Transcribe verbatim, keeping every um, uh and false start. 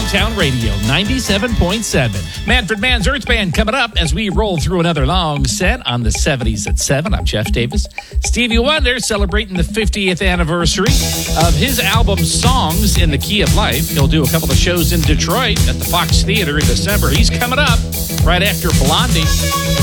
Motown Radio, ninety-seven point seven. Manfred Mann's Earth Band coming up as we roll through another long set on the seventies at seven. I'm Jeff Davis. Stevie Wonder celebrating the fiftieth anniversary of his album Songs in the Key of Life. He'll do a couple of shows in Detroit at the Fox Theater in December. He's coming up right after Blondie.